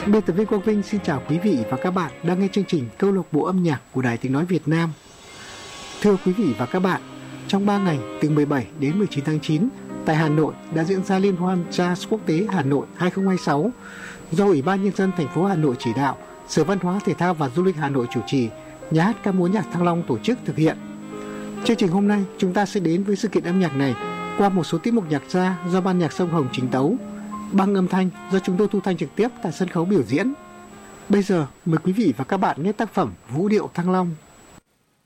Biên tập viên Quang Vinh xin chào quý vị và các bạn đang nghe chương trình Câu lạc bộ âm nhạc của Đài Tiếng nói Việt Nam. Thưa quý vị và các bạn, trong 3 ngày từ 17 đến 19 tháng 9, tại Hà Nội đã diễn ra Liên hoan Jazz Quốc tế Hà Nội 2026 do Ủy ban Nhân dân thành phố Hà Nội chỉ đạo, Sở Văn hóa Thể thao và Du lịch Hà Nội chủ trì, Nhà hát ca múa nhạc Thăng Long tổ chức thực hiện. Chương trình hôm nay chúng ta sẽ đến với sự kiện âm nhạc này qua một số tiết mục nhạc gia do ban nhạc Sông Hồng trình tấu, băng âm thanh do chúng tôi thu thanh trực tiếp tại sân khấu biểu diễn. Bây giờ mời quý vị và các bạn nghe tác phẩm Vũ điệu Thăng Long.